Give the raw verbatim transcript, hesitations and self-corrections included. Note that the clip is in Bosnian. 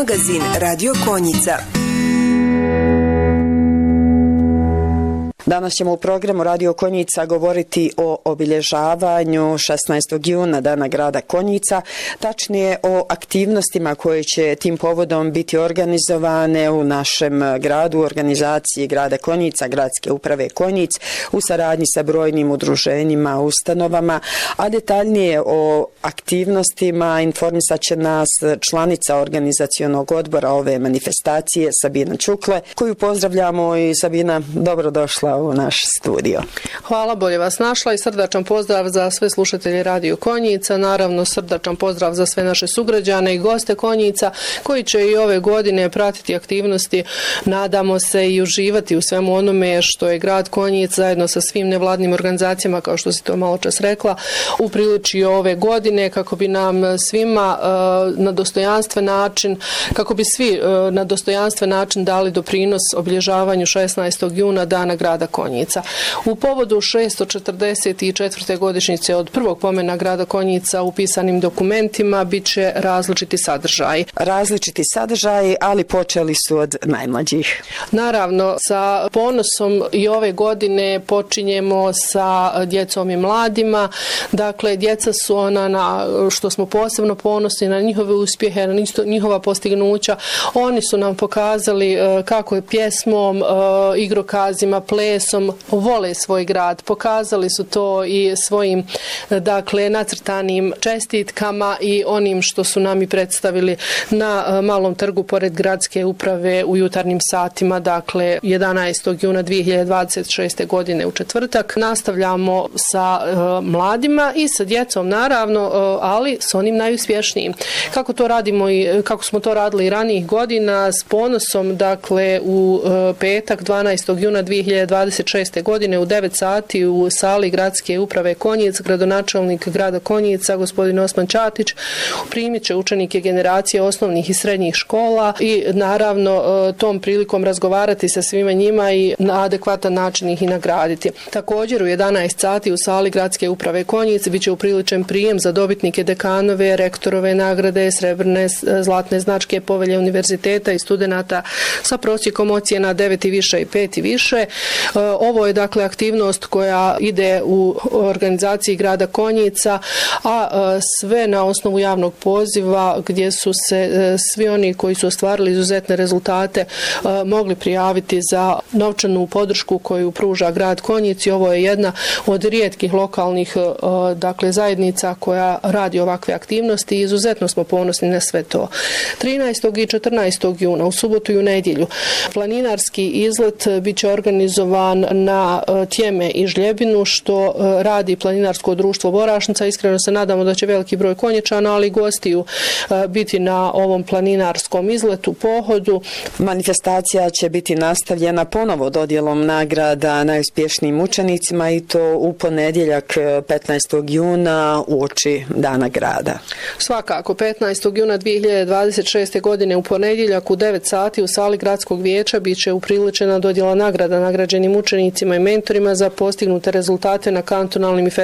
Magazin Radio Konjica. Danas ćemo u programu Radio Konjica govoriti o obilježavanju šesnaestog juna Dana grada Konjica, tačnije o aktivnostima koje će tim povodom biti organizovane u našem gradu, u organizaciji grada Konjica, gradske uprave Konjic, u saradnji sa brojnim udruženjima, ustanovama, a detaljnije o aktivnostima informisat će nas članica organizacionog odbora ove manifestacije, Sabina Čukle, koju pozdravljamo. I Sabina, dobrodošla u naš studio. Hvala, bolje vas našla i srdačan pozdrav za sve slušatelje Radio Konjica, naravno srdačan pozdrav za sve naše sugrađane i goste Konjica koji će i ove godine pratiti aktivnosti, nadamo se i uživati u svemu onome što je grad Konjic zajedno sa svim nevladnim organizacijama, kao što si to malo čas rekla, upriličio ove godine kako bi nam svima uh, na dostojanstven način, kako bi svi uh, na dostojanstven način dali doprinos obilježavanju šesnaestog juna Dana grada Konjica. U povodu šesto četrdeset četvrte godišnjice od prvog pomena grada Konjica u pisanim dokumentima bit će različiti sadržaji. Različiti sadržaji, ali počeli su od najmlađih. Naravno, sa ponosom i ove godine počinjemo sa djecom i mladima. Dakle, djeca su ona na što smo posebno ponosni, na njihove uspjehe, na njihova postignuća. Oni su nam pokazali kako je pjesmom, igrokazima, plesom vole svoj grad. Pokazali su to i svojim, dakle, nacrtanim čestitkama i onim što su nam i predstavili na Malom trgu pored gradske uprave u jutarnjim satima, dakle jedanaestog juna dvije hiljade dvadeset šeste. godine u četvrtak. Nastavljamo sa uh, mladima i sa djecom naravno, uh, ali s onim najuspješnijim. Kako to radimo i kako smo to radili i ranijih godina, s ponosom, dakle u uh, petak dvanaestog juna dvije hiljade dvadeset šeste. godine u devet sati u sali gradske uprave Konjic, gradonačelnik grada Konjica, gospodin Osman Ćatić, primit će učenike generacije osnovnih i srednjih škola i naravno tom prilikom razgovarati sa svima njima i na adekvatan način ih i nagraditi. Također u jedanaest sati u sali gradske uprave Konjic bit će upriličen prijem za dobitnike dekanove, rektorove nagrade, srebrne, zlatne značke, povelje univerziteta i studenata sa prosjekom ocjena devet i više i pet i više. Ovo je dakle aktivnost koja ide u organizaciji grada Konjica, a sve na osnovu javnog poziva gdje su se svi oni koji su ostvarili izuzetne rezultate mogli prijaviti za novčanu podršku koju pruža grad Konjic. I ovo je jedna od rijetkih lokalnih dakle zajednica koja radi ovakve aktivnosti i izuzetno smo ponosni na sve to. trinaestog i četrnaestog juna u subotu i u nedjelju planinarski izlet bit će organizovan na Tjeme i Žljebinu, što radi planinarsko društvo Vorašnica. Iskreno se nadamo da će veliki broj Konjičana, ali i gostiju biti na ovom planinarskom izletu, pohodu. Manifestacija će biti nastavljena ponovo dodjelom nagrada najuspješnijim učenicima i to u ponedjeljak petnaestog juna uoči Dana grada. Svakako, petnaestog juna dvije hiljade dvadeset šeste. godine u ponedjeljak u devet sati u sali gradskog vijeća bit će upriličena dodjela nagrada nagrađenim učenicima i mentorima za postignute rezultate na kantonalnim i